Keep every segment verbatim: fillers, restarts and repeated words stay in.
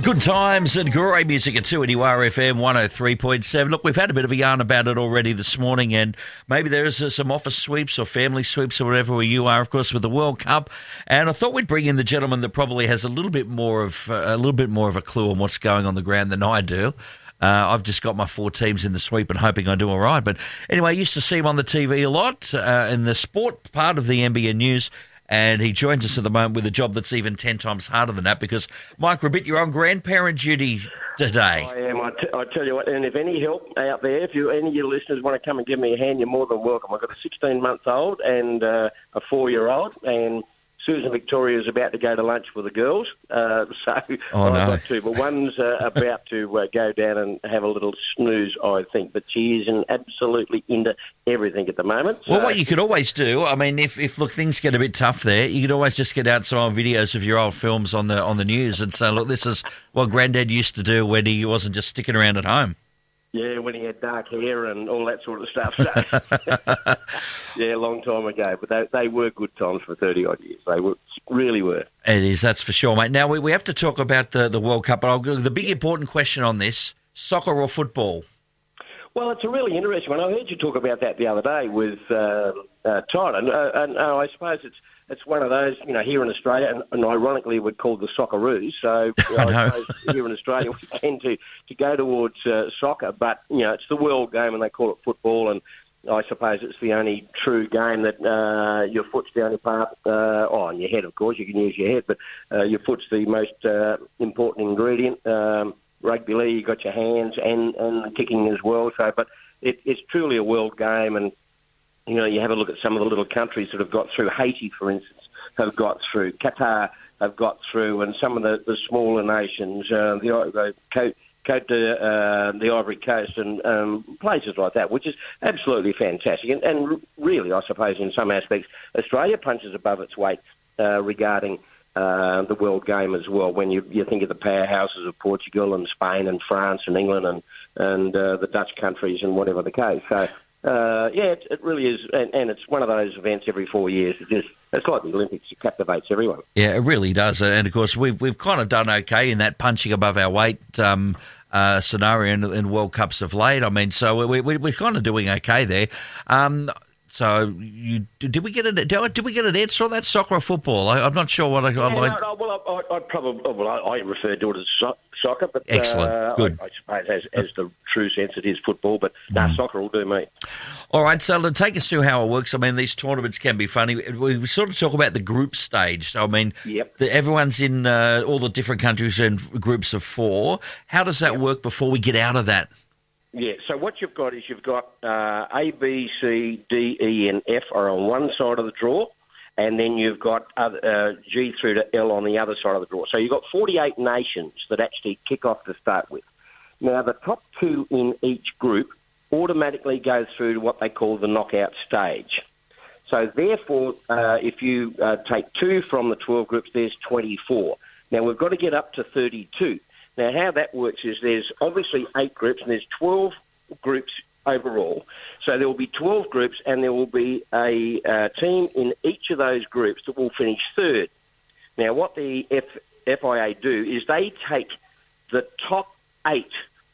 Good times and great music at two N U R F M one oh three point seven. Look, we've had a bit of a yarn about it already this morning, and maybe there's uh, some office sweeps or family sweeps or whatever where you are, of course, with the World Cup. And I thought we'd bring in the gentleman that probably has a little bit more of uh, a little bit more of a clue on what's going on the ground than I do. Uh, I've just got my four teams in the sweep and hoping I do all right. But anyway, I used to see him on the T V a lot uh, in the sport part of the N B N News. And he joins us at the moment with a job that's even ten times harder than that because, Mike Rabbit, you're on grandparent duty today. I am. I, t- I tell you what, and if any help out there, if you any of your listeners want to come and give me a hand, you're more than welcome. I've got a sixteen-month-old and uh, a four-year-old, and Susan Victoria is about to go to lunch with the girls. Uh, so oh, I've no. got two, but one's uh, about to uh, go down and have a little snooze, I think. But she is in absolutely into everything at the moment. So. Well, what you could always do, I mean, if, if look, things get a bit tough there, you could always just get out some old videos of your old films on the on the news and say, look, this is what Granddad used to do when he wasn't just sticking around at home. Yeah, when he had dark hair and all that sort of stuff. So, yeah, a long time ago. But they, they were good times for thirty-odd years. They were really were. It is, that's for sure, mate. Now, we, we have to talk about the, the World Cup, but I'll go, the big important question on this, soccer or football? Well, it's a really interesting one. I heard you talk about that the other day with uh, uh, Todd, and, uh, and uh, I suppose it's it's one of those, you know, here in Australia, and, and ironically we're called the Socceroos, so you know, I, I suppose here in Australia we tend to, to go towards uh, soccer, but, you know, it's the world game and they call it football, and I suppose it's the only true game that uh, your foot's the only part, uh, oh, and your head, of course, you can use your head, but uh, your foot's the most uh, important ingredient. Um, rugby league, you've got your hands and, and the kicking as well, so, but it, it's truly a world game, and you know, you have a look at some of the little countries that have got through. Haiti, for instance, have got through. Qatar have got through, and some of the, the smaller nations, uh, the, the Cote, Cote de, uh, the Ivory Coast, and um, places like that, which is absolutely fantastic. And, and really, I suppose, in some aspects, Australia punches above its weight uh, regarding uh, the world game as well. When you, you think of the powerhouses of Portugal and Spain and France and England and and uh, the Dutch countries and whatever the case. So. Uh, yeah, it, it really is, and, and it's one of those events every four years. It just, it's like the Olympics; it captivates everyone. Yeah, it really does, and of course we've we've kind of done okay in that punching above our weight um, uh, scenario in, in World Cups of late. I mean, so we, we, we're kind of doing okay there. Um, so, you did we get a did we get an answer on that, soccer or football? I, I'm not sure what I. Yeah, I'd like... no, no, well, I, I probably well, I, I refer to it as so- soccer, but excellent, uh, good. I, I suppose as, as the true sense it is football, but no, mm. nah, soccer will do me. All right, so to take us through how it works, I mean, these tournaments can be funny. We sort of talk about the group stage. So, I mean, yep. the, everyone's in uh, all the different countries in groups of four. How does that yep. work before we get out of that? Yeah, so what you've got is you've got uh, A, B, C, D, E, and F are on one side of the draw, and then you've got other, uh, G through to L on the other side of the draw. So you've got forty-eight nations that actually kick off to start with. Now, the top two in each group automatically go through to what they call the knockout stage. So, therefore, uh, if you uh, take two from the twelve groups, there's twenty-four. Now, we've got to get up to thirty-two. Now, how that works is there's obviously eight groups, and there's twelve groups overall. So there will be twelve groups, and there will be a uh, team in each of those groups that will finish third. Now, what the F, F I A do is they take the top eight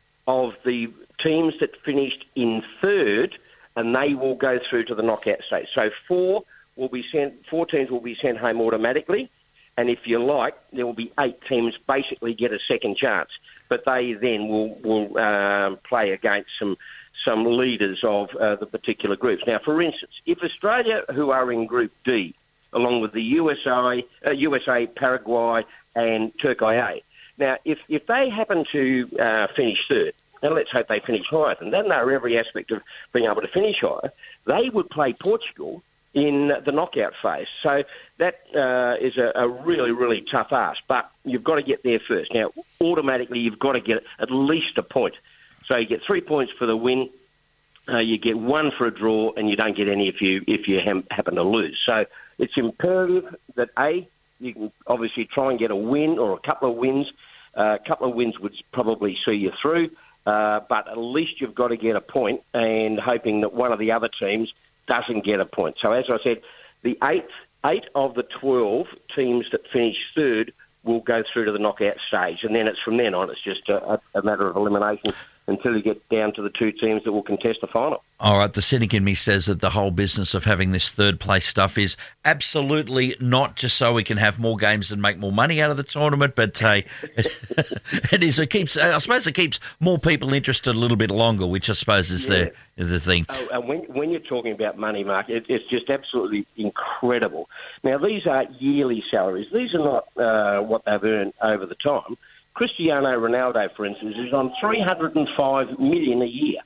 of the teams that finished in third, and they will go through to the knockout stage. So four will be sent, four teams will be sent home automatically, and if you like, there will be eight teams basically get a second chance, but they then will will uh, play against some some leaders of uh, the particular groups. Now, for instance, if Australia, who are in Group D, along with the U S A, uh, U S A, Paraguay, and Turkey, now if if they happen to uh, finish third, and let's hope they finish higher than that, and they're every aspect of being able to finish higher, they would play Portugal in the knockout phase. So that uh, is a, a really, really tough ask, but you've got to get there first. Now, automatically, you've got to get at least a point. So you get three points for the win, uh, you get one for a draw, and you don't get any if you if you ha- happen to lose. So it's imperative that, A, you can obviously try and get a win or a couple of wins. Uh, a couple of wins would probably see you through, uh, but at least you've got to get a point, and hoping that one of the other teams doesn't get a point. So as I said, the eight, eight of the twelve teams that finish third will go through to the knockout stage, and then it's from then on, it's just a, a matter of elimination until you get down to the two teams that will contest the final. All right, the cynic in me says that the whole business of having this third place stuff is absolutely not just so we can have more games and make more money out of the tournament, but hey, it, it is. It keeps. I suppose it keeps more people interested a little bit longer, which I suppose is yeah. the the thing. Oh, and when when you're talking about money, Mark, it, it's just absolutely incredible. Now these are yearly salaries. These are not uh, what they've earned over the time. Cristiano Ronaldo, for instance, is on three hundred five million dollars a year.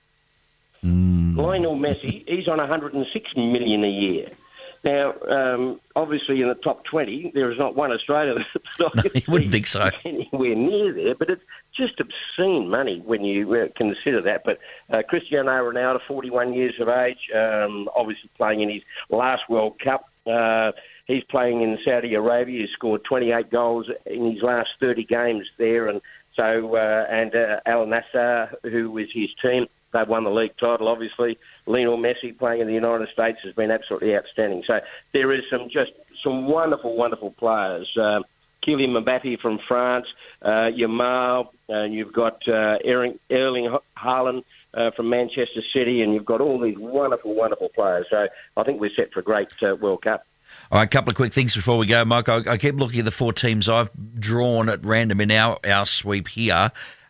Mm. Lionel Messi, he's on one hundred six million dollars a year. Now, um, obviously, in the top twenty, there is not one Australian that's not no, you wouldn't think so. anywhere near there, but it's just obscene money when you uh, consider that. But uh, Cristiano Ronaldo, forty-one years of age, um, obviously playing in his last World Cup. Uh, he's playing in Saudi Arabia. He's scored twenty-eight goals in his last thirty games there, and so uh, and uh, Al Nassr, who was his team. They've won the league title, obviously. Lionel Messi playing in the United States has been absolutely outstanding. So there is some just some wonderful, wonderful players. Uh, Kylian Mbappe from France, uh, Yamal, and you've got uh, Erling, Erling Haaland uh, from Manchester City, and you've got all these wonderful, wonderful players. So I think we're set for a great uh, World Cup. All right, a couple of quick things before we go, Mike. I, I keep looking at the four teams I've drawn at random in our, our sweep here.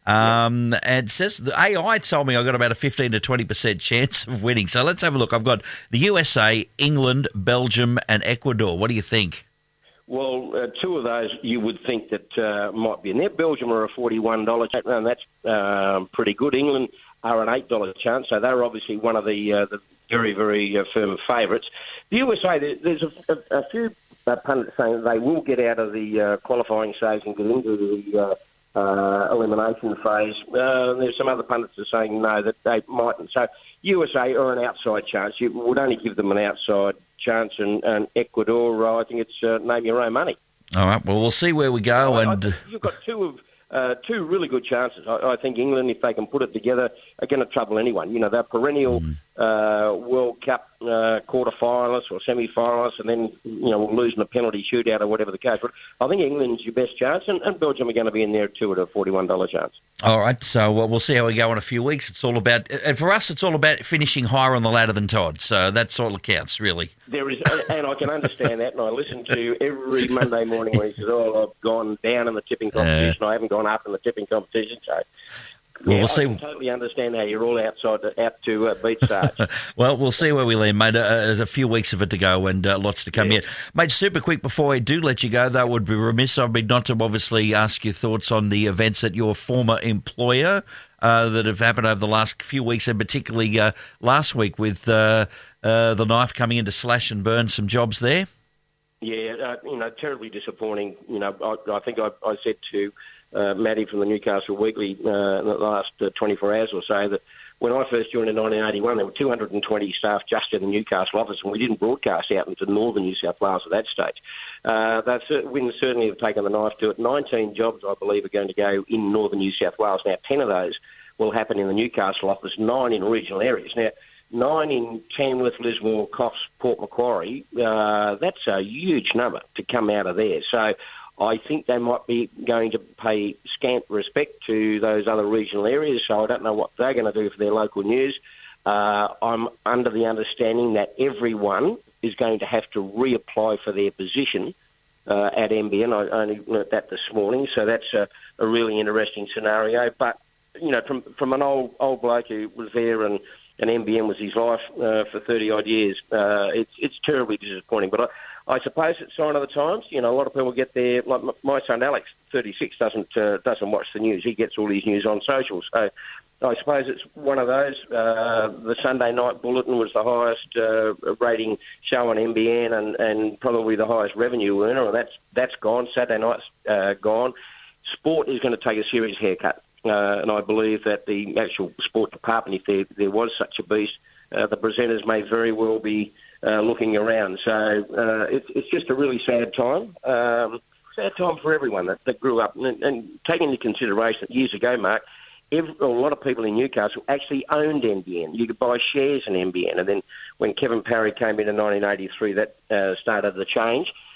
Um, and it says the A I told me I got about a fifteen to twenty percent chance of winning. So let's have a look. I've got the U S A, England, Belgium, and Ecuador. What do you think? Well, uh, two of those you would think that uh, might be in there. Belgium are a forty-one dollars chance, and that's um, pretty good. England are an eight dollars chance, so they're obviously one of the uh, the very, very uh, firm favourites. The U S A, there, there's a, a, a few uh, pundits saying they will get out of the uh, qualifying stage and get into the uh, Uh, elimination phase. Uh, there's some other pundits that are saying no, that they mightn't. So U S A are an outside chance. You would only give them an outside chance, and, and Ecuador, I think it's uh, name your own money. All right, well, we'll see where we go. Well, and you've got two of uh, two really good chances. I, I think England, if they can put it together, are going to trouble anyone. You know, they're perennial mm. uh, World Cup uh, quarter-finalists or semi-finalists, and then, you know, we'll lose in a penalty shootout or whatever the case. But I think England's your best chance, and, and Belgium are going to be in there too at a forty-one dollars chance. All right, so well, we'll see how we go in a few weeks. It's all about, and for us, it's all about finishing higher on the ladder than Todd. So that's all that counts, really. There is, and I can understand that, and I listen to every Monday morning when he says, "Oh, I've gone down in the tipping competition. Uh, I haven't gone up in the tipping competition." So. Well, yeah, we'll I see. can totally understand how you're all outside to, out to uh, beat Sarge. Well, we'll see where we land, mate. Uh, there's a few weeks of it to go and uh, lots to come yeah. yet. Mate, super quick before I do let you go, though, would be remiss of me not to obviously ask your thoughts on the events at your former employer uh, that have happened over the last few weeks, and particularly uh, last week with uh, uh, the knife coming in to slash and burn some jobs there. Yeah, uh, you know, terribly disappointing. You know, I, I think I, I said to Uh, Matty from the Newcastle Weekly uh, in the last uh, twenty-four hours or so that when I first joined in nineteen eighty-one, there were two hundred twenty staff just in the Newcastle office, and we didn't broadcast out into northern New South Wales at that stage. Uh, they certainly have taken the knife to it. nineteen jobs, I believe, are going to go in northern New South Wales. Now, ten of those will happen in the Newcastle office, nine in regional areas. Now, nine in Tamworth, Lismore, Coffs, Port Macquarie, uh, that's a huge number to come out of there. So I think they might be going to pay scant respect to those other regional areas, so I don't know what they're going to do for their local news. Uh, I'm under the understanding that everyone is going to have to reapply for their position uh, at M B N. I only learnt that this morning, so that's a, a really interesting scenario. But, you know, from from an old old bloke who was there and, and M B N was his life uh, for thirty-odd years, uh, it's, it's terribly disappointing. But I, I suppose it's a sign of the times. You know, a lot of people get there. Like my son Alex, thirty-six, doesn't uh, doesn't watch the news. He gets all his news on social. So I suppose it's one of those. Uh, the Sunday Night Bulletin was the highest uh, rating show on M B N and, and probably the highest revenue earner, and that's that's gone. Saturday night's uh, gone. Sport is going to take a serious haircut, uh, and I believe that the actual sport department, if there there was such a beast, uh, the presenters may very well be Uh, looking around. So uh, it's, it's just a really sad time. Um, sad time for everyone that, that grew up. And, and taking into consideration that years ago, Mark, every, a lot of people in Newcastle actually owned M B N. You could buy shares in M B N. And then when Kevin Parry came in in nineteen eighty-three, that uh, started the change.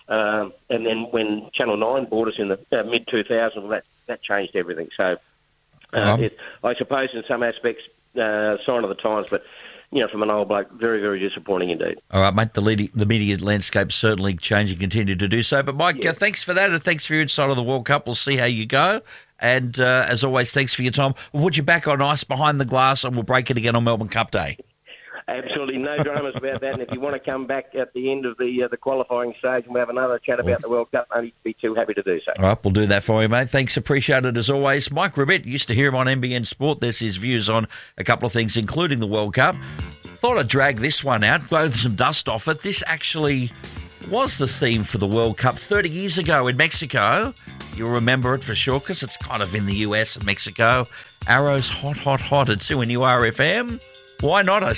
Um, and then when Channel nine bought us in the uh, mid two thousands, well, that, that changed everything. So uh, Um. it, I suppose in some aspects, uh, sign of the times, but, you know, from an old bloke, very, very disappointing indeed. All right, mate, the, lead, the media landscape certainly changing, continue to do so. But, Mike, Yeah. uh, thanks for that, and thanks for your insight of the World Cup. We'll see how you go. And, uh, as always, thanks for your time. We'll put you back on ice behind the glass, and we'll break it again on Melbourne Cup Day. Absolutely no dramas about that. And if you want to come back at the end of the uh, the qualifying stage and we have another chat about the World Cup, I'd be too happy to do so. All right, we'll do that for you, mate. Thanks, appreciate it as always. Mike Ribbett, used to hear him on N B N Sport. There's his views on a couple of things, including the World Cup. Thought I'd drag this one out, blow some dust off it. This actually was the theme for the World Cup thirty years ago in Mexico. You'll remember it for sure because it's kind of in the U S and Mexico. Arrows hot, hot, hot at two N U R F M. Why not, I